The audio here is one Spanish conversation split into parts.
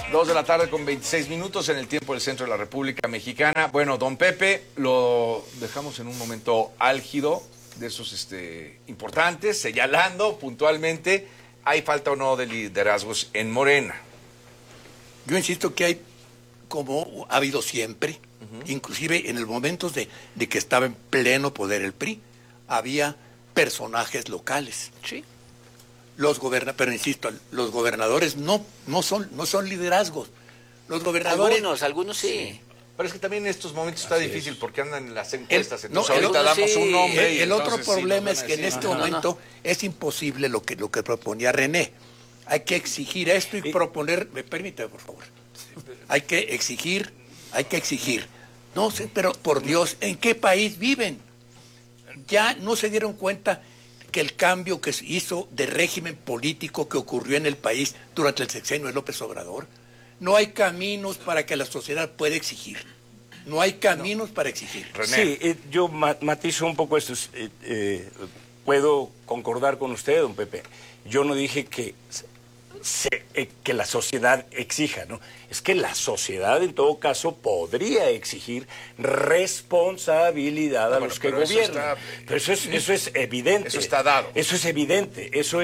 2 de la tarde con 26 minutos en el tiempo del centro de la República Mexicana. Bueno, don Pepe, lo dejamos en un momento álgido, de esos importantes, señalando puntualmente, ¿hay falta o no de liderazgos en Morena? Yo insisto que hay, como ha habido siempre, inclusive en los momentos de que estaba en pleno poder el PRI, había personajes locales. Sí. Pero insisto, los gobernadores no son liderazgos. Los gobernadores... Algunos sí. Pero es que también en estos momentos está difícil porque andan en las encuestas. Entonces ahorita damos un nombre. El otro problema es que en este momento es imposible lo que proponía René. Hay que exigir esto y proponer... Permítame, por favor. Hay que exigir. No sé, pero por Dios, ¿en qué país viven? Ya no se dieron cuenta que el cambio que se hizo de régimen político que ocurrió en el país durante el sexenio de López Obrador. No hay caminos para que la sociedad pueda exigir. No hay caminos para exigir. René. Sí, yo matizo un poco esto. Puedo concordar con usted, don Pepe. Yo no dije que la sociedad exija, ¿no? Es que la sociedad, en todo caso, podría exigir responsabilidad a los que gobiernan. Pero eso es evidente. Eso está dado. Eso es evidente. Eso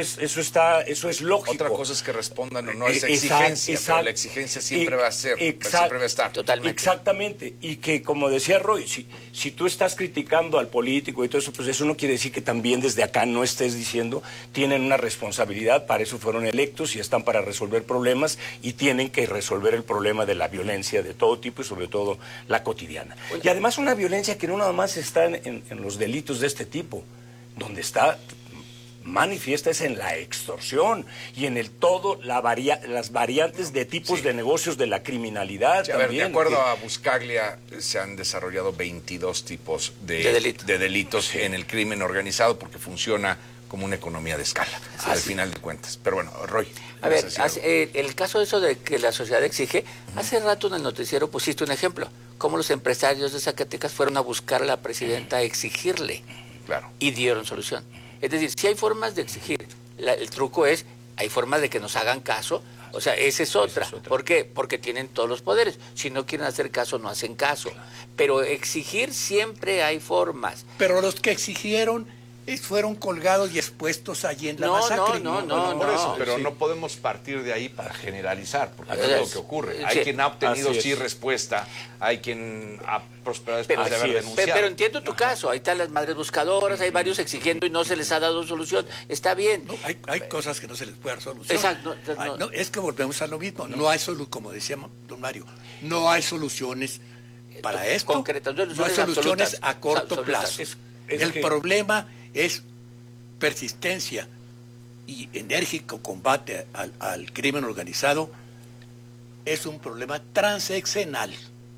es lógico. Otra cosa es que respondan o no a esa exigencia, pero la exigencia siempre va a ser, siempre va a estar. Totalmente. Exactamente. Y que, como decía Roy, si tú estás criticando al político y todo eso, pues eso no quiere decir que también desde acá no estés diciendo, tienen una responsabilidad, para eso fueron electos y están para resolver problemas y tienen que resolver el problema de la violencia de todo tipo y sobre todo la cotidiana. Y además una violencia que no nada más está en los delitos de este tipo, donde está manifiesta es en la extorsión y en las variantes de tipos de negocios de la criminalidad. Sí, también. A ver, de acuerdo a Buscaglia, se han desarrollado 22 tipos de delitos en el crimen organizado porque funciona como una economía de escala, al final de cuentas. Pero bueno, Roy. A ver, el caso de eso de que la sociedad exige, hace rato en el noticiero pusiste un ejemplo, cómo los empresarios de Zacatecas fueron a buscar a la presidenta a exigirle. Claro. Y dieron solución. Es decir, si hay formas de exigir, el truco es, hay formas de que nos hagan caso, o sea, esa es otra. ¿Por qué? Porque tienen todos los poderes. Si no quieren hacer caso, no hacen caso. Pero exigir siempre hay formas. Pero los que exigieron fueron colgados y expuestos allí en la masacre. No, pero no podemos partir de ahí para generalizar, porque es lo que ocurre. Hay quien ha obtenido respuesta, hay quien ha prosperado después de haber denunciado. Pero entiendo tu caso, ahí están las madres buscadoras, hay varios exigiendo y no se les ha dado solución. Está bien. No, hay cosas que no se les puede dar solución. Exacto. No, es que volvemos a lo mismo. No hay solución, como decía don Mario, no hay soluciones para esto. Concretas, no hay soluciones a corto plazo. El problema es persistencia y enérgico combate al crimen organizado. Es un problema transeccional.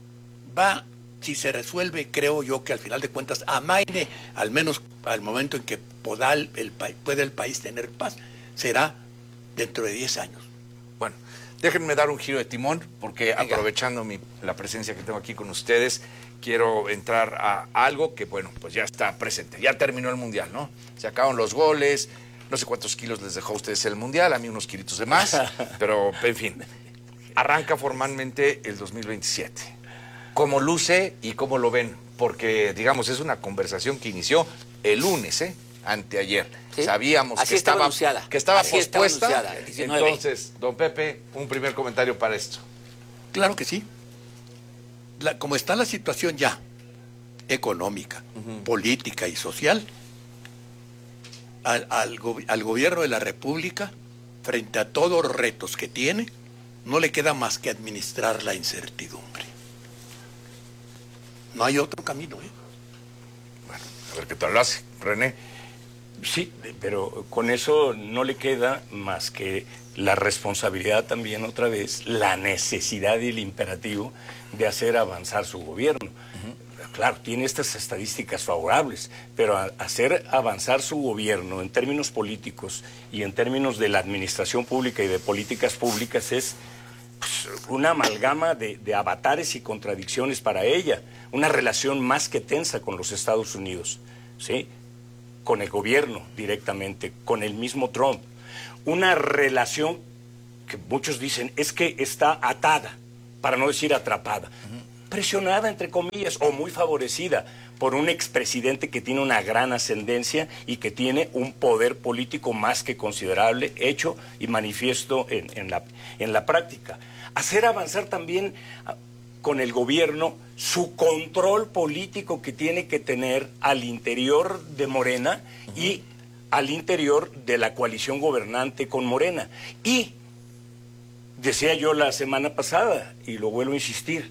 Si se resuelve, creo yo que al final de cuentas amaine, al menos al momento en que pueda el país tener paz, será dentro de 10 años. Bueno, déjenme dar un giro de timón, porque aprovechando la presencia que tengo aquí con ustedes, quiero entrar a algo que, bueno, pues ya está presente. Ya terminó el Mundial, ¿no? Se acabaron los goles, no sé cuántos kilos les dejó a ustedes el Mundial, a mí unos kilitos de más, pero, en fin, arranca formalmente el 2027. ¿Cómo luce y cómo lo ven? Porque, digamos, es una conversación que inició el lunes, anteayer. ¿Sí? Sabíamos que estaba pospuesta. Entonces, don Pepe, un primer comentario para esto. Claro que sí. Como está la situación ya, económica, política y social, al gobierno de la República, frente a todos los retos que tiene, no le queda más que administrar la incertidumbre. No hay otro camino. Bueno, a ver qué tal lo hace, René. Sí, pero con eso no le queda más que la responsabilidad también, otra vez, la necesidad y el imperativo de hacer avanzar su gobierno. Claro, tiene estas estadísticas favorables, pero hacer avanzar su gobierno en términos políticos y en términos de la administración pública y de políticas públicas es una amalgama de avatares y contradicciones para ella, una relación más que tensa con los Estados Unidos, ¿sí? Con el gobierno directamente, con el mismo Trump, una relación que muchos dicen es que está atada, para no decir atrapada, presionada entre comillas o muy favorecida por un expresidente que tiene una gran ascendencia y que tiene un poder político más que considerable, hecho y manifiesto en la práctica. Hacer avanzar también con el gobierno su control político que tiene que tener al interior de Morena y al interior de la coalición gobernante con Morena. Y decía yo la semana pasada, y lo vuelvo a insistir,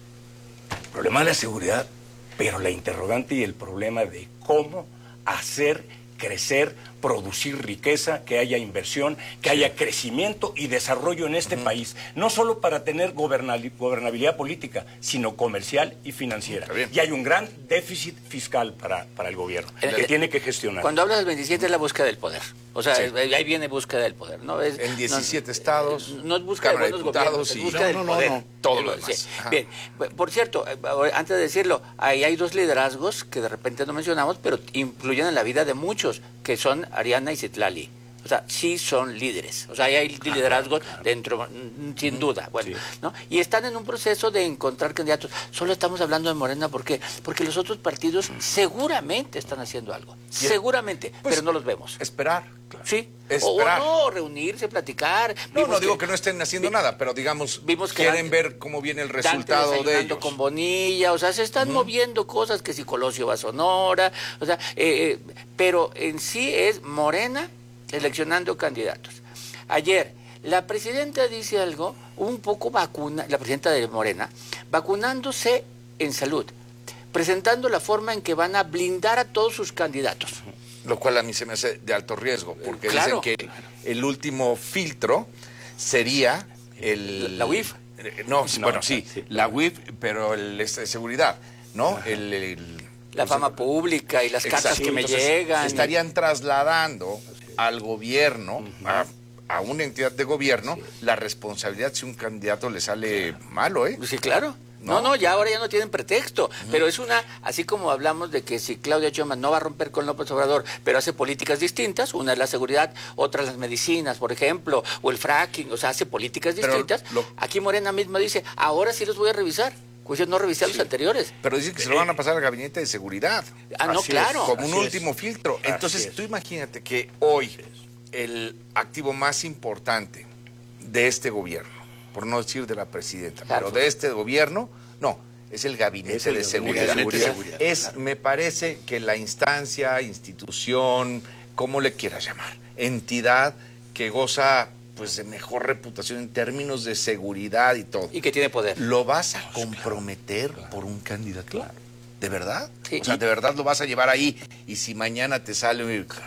el problema de la seguridad, pero la interrogante y el problema de cómo hacer crecer, producir riqueza, que haya inversión, que haya crecimiento y desarrollo en este país, no solo para tener gobernabilidad política, sino comercial y financiera. Y hay un gran déficit fiscal para el gobierno, que tiene que gestionar. Cuando hablas del 27 es la búsqueda del poder. O sea, ahí viene búsqueda del poder, ¿no? En 17 estados, no es búsqueda de buenos gobiernos, es búsqueda del poder. Todo lo demás. Sí. Bien, por cierto, antes de decirlo, ahí hay dos liderazgos que de repente no mencionamos, pero influyen en la vida de muchos, que son Ariadna y Citlali. O sea, sí son líderes. O sea, ahí hay liderazgos dentro, sin duda. Bueno, ¿no? Y están en un proceso de encontrar candidatos. Solo estamos hablando de Morena, ¿por qué? Porque los otros partidos seguramente están haciendo algo. Seguramente, pues, pero no los vemos. Esperar. Claro. Sí. Esperar. O no, reunirse, platicar. No digo que no estén haciendo nada, pero digamos, vimos que quieren ver cómo viene el resultado de ellos. Con Bonilla, o sea, se están moviendo cosas, que si Colosio va a Sonora, o sea, pero en sí es Morena seleccionando candidatos. Ayer, la presidenta dice algo, un poco la presidenta de Morena, vacunándose en salud, presentando la forma en que van a blindar a todos sus candidatos. Lo cual a mí se me hace de alto riesgo, porque Claro. dicen que el último filtro sería la UIF. La UIF, pero el de seguridad, ¿no? La fama pública y las cartas que me llegan. Estarían trasladando al gobierno, a una entidad de gobierno, la responsabilidad si un candidato le sale malo, ¿eh? Sí, claro. No, ya ahora ya no tienen pretexto, pero es así como hablamos de que si Claudia Sheinbaum no va a romper con López Obrador, pero hace políticas distintas, una es la seguridad, otra las medicinas, por ejemplo, o el fracking, o sea, hace políticas distintas. Aquí Morena misma dice, ahora sí los voy a revisar. Pues yo no revisé a los anteriores. Pero dicen que se lo van a pasar al gabinete de seguridad. No, claro. Como un último filtro. Entonces, tú imagínate que hoy el activo más importante de este gobierno, por no decir de la presidenta, pero de este gobierno, es el gabinete de seguridad. Me parece que la instancia, institución, como le quieras llamar, entidad que goza pues de mejor reputación en términos de seguridad y todo. Y que tiene poder. ¿Lo vas a comprometer por un candidato? Claro. ¿De verdad? Sí. O sea, ¿de verdad lo vas a llevar ahí? Y si mañana te sale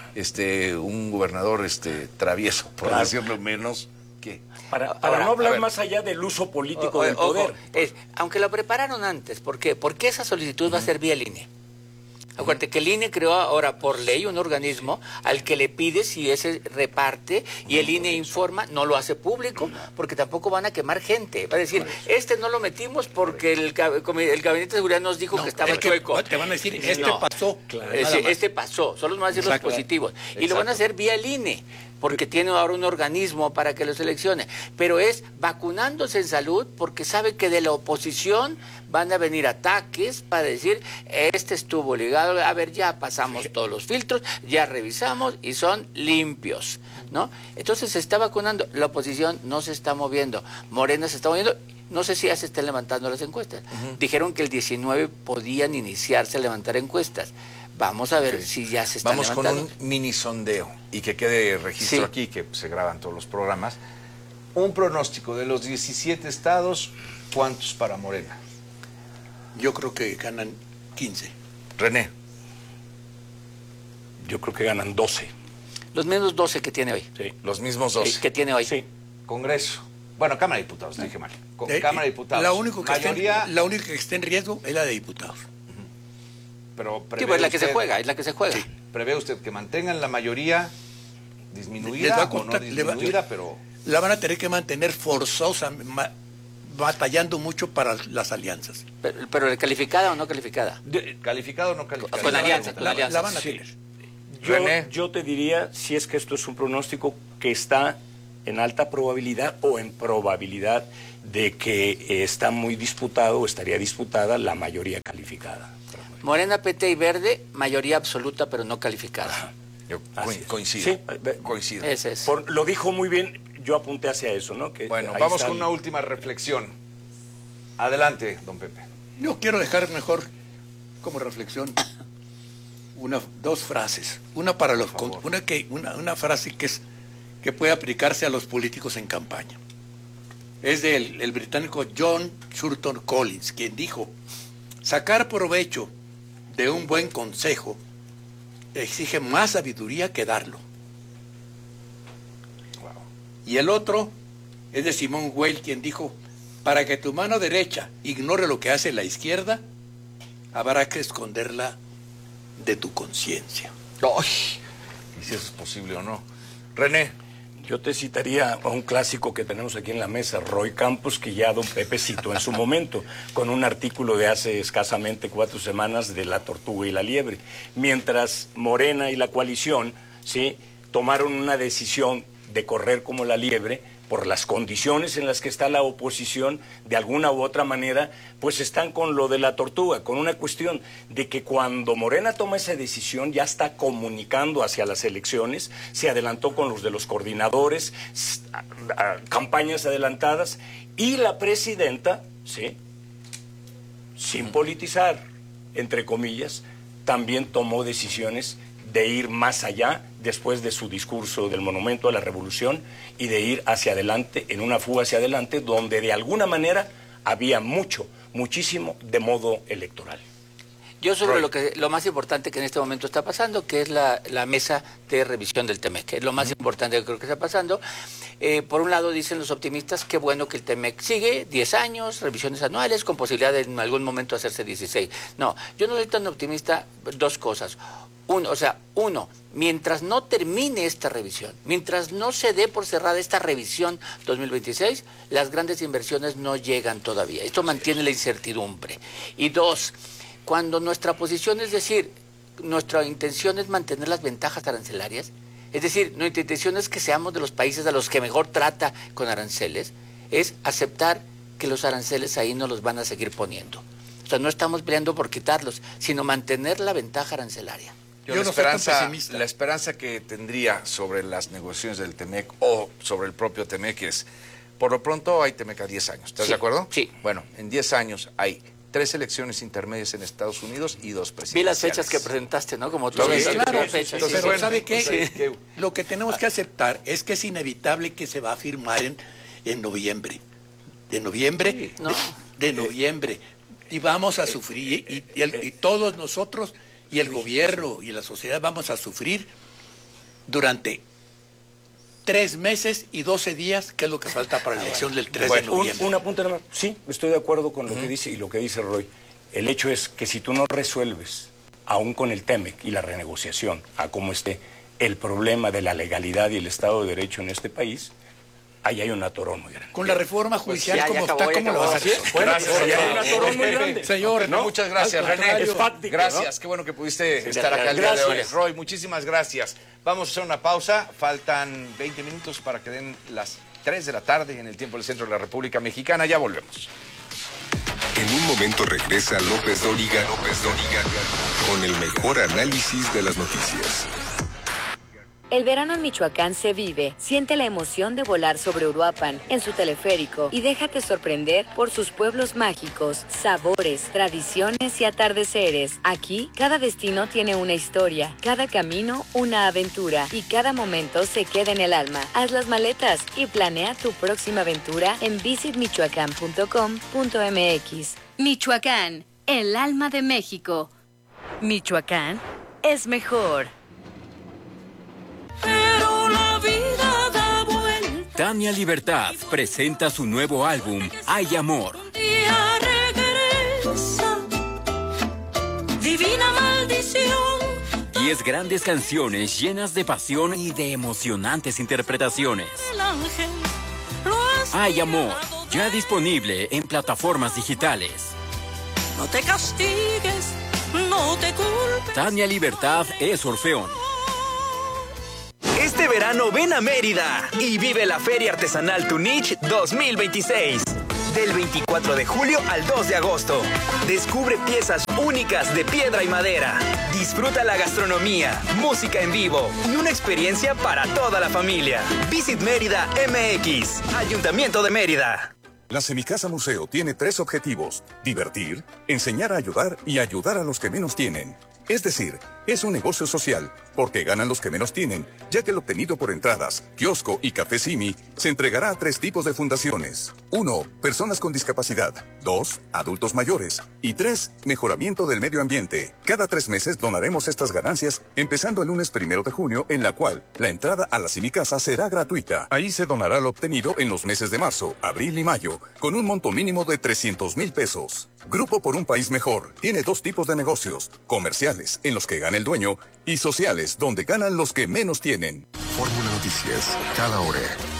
un gobernador travieso, por decirlo menos, ¿qué? Para no hablar más allá del uso político del poder. Aunque lo prepararon antes, ¿por qué? Porque esa solicitud va a ser vía el INE. Acuérdate que el INE creó ahora por ley un organismo al que le pide si ese reparte y el INE informa, no lo hace público porque tampoco van a quemar gente. Va a decir, no lo metimos porque el Gabinete de Seguridad nos dijo que estaba chueco. Te van a decir, pasó. Claro. Pasó, solo nos van a decir los positivos. Y lo van a hacer vía el INE. Porque tiene ahora un organismo para que lo seleccione. Pero es vacunándose en salud porque sabe que de la oposición van a venir ataques para decir, estuvo ligado, a ver, ya pasamos todos los filtros, ya revisamos y son limpios, ¿no? Entonces se está vacunando, la oposición no se está moviendo, Morena se está moviendo, no sé si ya se están levantando las encuestas. Dijeron que el 19 podían iniciarse a levantar encuestas. Vamos a ver si ya se están levantando. Vamos con un mini sondeo y que quede registro aquí, que se graban todos los programas. Un pronóstico de los 17 estados, ¿cuántos para Morena? Yo creo que ganan 15. René. Yo creo que ganan 12. Los menos 12 que tiene hoy. Sí. Los mismos 12. Que tiene hoy. Sí. Congreso. Bueno, Cámara de Diputados, dije mal. Cámara de Diputados. La única que está en riesgo es la de diputados. Pero es la que se juega, Sí. ¿Prevé usted que mantengan la mayoría disminuida o no disminuida, pero...? La van a tener que mantener forzosa, batallando mucho para las alianzas. ¿Pero calificada o no calificada? ¿Calificada o no calificada? Con alianza. La van a tener. Yo te diría, si es que esto es un pronóstico, que está en alta probabilidad o en probabilidad de que está muy disputado o estaría disputada la mayoría calificada. Morena, PT y Verde, mayoría absoluta pero no calificada. Yo coincido. Sí, coincido. Ese es. Lo dijo muy bien, yo apunté hacia eso, ¿no? Que Bueno, vamos con una última reflexión. Adelante, don Pepe. Yo quiero dejar mejor como reflexión dos frases. Una para los una frase que puede aplicarse a los políticos en campaña. Es del británico John Churton Collins, quien dijo: sacar provecho de un buen consejo exige más sabiduría que darlo. Wow. Y el otro es de Simone Weil, quien dijo: para que tu mano derecha ignore lo que hace la izquierda, habrá que esconderla de tu conciencia. ¡Ay! ¿Y si eso es posible o no? René. Yo te citaría a un clásico que tenemos aquí en la mesa, Roy Campos, que ya don Pepe citó en su momento, con un artículo de hace escasamente 4 semanas de La Tortuga y la Liebre. Mientras Morena y la coalición, ¿sí?, tomaron una decisión de correr como la liebre, por las condiciones en las que está la oposición, de alguna u otra manera, pues están con lo de la tortuga, con una cuestión de que cuando Morena toma esa decisión ya está comunicando hacia las elecciones, se adelantó con los de los coordinadores, campañas adelantadas, y la presidenta, ¿sí?, sin politizar, entre comillas, también tomó decisiones de ir más allá después de su discurso del Monumento a la Revolución y de ir hacia adelante, en una fuga hacia adelante, donde de alguna manera había muchísimo de modo electoral. Yo sobre lo más importante que en este momento está pasando, que es la mesa de revisión del TEMEC, que es lo más importante que creo que está pasando. Por un lado dicen los optimistas, qué bueno que el TEMEC sigue, 10 años, revisiones anuales, con posibilidad de en algún momento hacerse 16. No, yo no soy tan optimista, dos cosas. Uno, mientras no termine esta revisión, mientras no se dé por cerrada esta revisión 2026, las grandes inversiones no llegan todavía. Esto mantiene la incertidumbre. Y dos, cuando nuestra posición es decir, nuestra intención es mantener las ventajas arancelarias, es decir, nuestra intención es que seamos de los países a los que mejor trata con aranceles, es aceptar que los aranceles ahí no los van a seguir poniendo. O sea, no estamos peleando por quitarlos, sino mantener la ventaja arancelaria. Yo no soy tan pesimista. La esperanza que tendría sobre las negociaciones del TEMEC o sobre el propio TEMEC es, por lo pronto hay TEMEC a 10 años, ¿estás de acuerdo? Sí. Bueno, en 10 años hay 3 elecciones intermedias en Estados Unidos y 2 presidenciales. Vi las fechas que presentaste, ¿no? Como tú sí, claro, fechas. Entonces, pero ¿sabe qué? Sí. Lo que tenemos que aceptar es que es inevitable que se va a firmar en noviembre. De noviembre, no. de noviembre. Y vamos a sufrir, y todos nosotros, y el gobierno y la sociedad vamos a sufrir durante 3 meses y 12 días, que es lo que falta para la elección del 3 de noviembre. Un apunte nada más. Sí, estoy de acuerdo con lo que dice y lo que dice Roy. El hecho es que si tú no resuelves, aún con el TEMEC y la renegociación, a cómo esté, el problema de la legalidad y el Estado de Derecho en este país, ahí hay un atorón muy grande. Con la reforma judicial ya como acabó, está, ¿cómo lo vas a hacer? Gracias, ahí hay un atorón muy grande. Señor, no, muchas gracias, René. Es fáctico, gracias, ¿no? qué bueno que pudiste estar acá el día de hoy. Roy, muchísimas gracias. Vamos a hacer una pausa, faltan 20 minutos para que den las 3 de la tarde en el tiempo del centro de la República Mexicana. Ya volvemos. En un momento regresa López Dóriga con el mejor análisis de las noticias. El verano en Michoacán se vive. Siente la emoción de volar sobre Uruapan en su teleférico y déjate sorprender por sus pueblos mágicos, sabores, tradiciones y atardeceres. Aquí, cada destino tiene una historia, cada camino una aventura y cada momento se queda en el alma. Haz las maletas y planea tu próxima aventura en visitmichoacán.com.mx. Michoacán, el alma de México. Michoacán es mejor. Pero la vida da vuelta. Tania Libertad presenta su nuevo álbum, Hay Amor. Un día regresa, divina maldición. 10 grandes canciones llenas de pasión y de emocionantes interpretaciones. El ángel lo has Hay Amor, mirado ya de- disponible en plataformas digitales. No te castigues, no te culpes. Tania Libertad es Orfeón. Este verano ven a Mérida y vive la Feria Artesanal Tunich 2026. Del 24 de julio al 2 de agosto. Descubre piezas únicas de piedra y madera. Disfruta la gastronomía, música en vivo y una experiencia para toda la familia. Visit Mérida MX, Ayuntamiento de Mérida. La Semicasa Museo tiene 3 objetivos: divertir, enseñar a ayudar y ayudar a los que menos tienen. Es decir, es un negocio social, porque ganan los que menos tienen, ya que el obtenido por entradas, kiosco y café Simi se entregará a 3 tipos de fundaciones. 1. Personas con discapacidad. 2. Adultos mayores. Y 3. Mejoramiento del medio ambiente. Cada 3 meses donaremos estas ganancias, empezando el lunes 1 de junio, en la cual la entrada a la Semicasa será gratuita. Ahí se donará lo obtenido en los meses de marzo, abril y mayo, con un monto mínimo de 300,000 pesos. Grupo por un País Mejor tiene 2 tipos de negocios: comerciales, en los que gana el dueño, y sociales, donde ganan los que menos tienen. Fórmula Noticias, cada hora.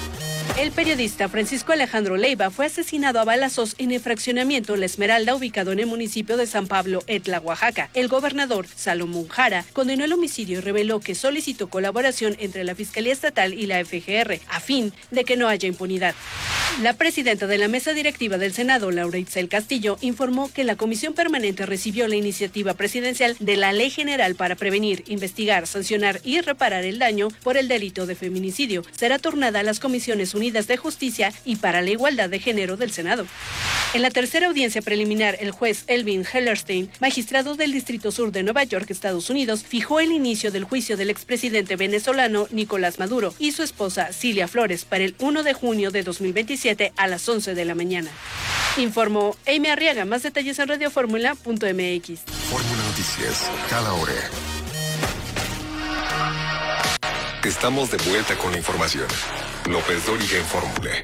El periodista Francisco Alejandro Leiva fue asesinado a balazos en el fraccionamiento La Esmeralda, ubicado en el municipio de San Pablo, Etla, Oaxaca. El gobernador Salomón Jara condenó el homicidio y reveló que solicitó colaboración entre la Fiscalía Estatal y la FGR a fin de que no haya impunidad. La presidenta de la mesa directiva del Senado, Laura Itzel Castillo, informó que la Comisión Permanente recibió la iniciativa presidencial de la Ley General para prevenir, investigar, sancionar y reparar el daño por el delito de feminicidio. Será turnada a las Comisiones Unidas de Justicia y para la Igualdad de Género del Senado. En la tercera audiencia preliminar, el juez Elvin Hellerstein, magistrado del Distrito Sur de Nueva York, Estados Unidos, fijó el inicio del juicio del expresidente venezolano Nicolás Maduro y su esposa Cilia Flores para el 1 de junio de 2027 a las 11 de la mañana. Informó Amy Arriaga. Más detalles en radioformula.mx. Fórmula Noticias, cada hora. Estamos de vuelta con la información. López Dóriga en Fórmula.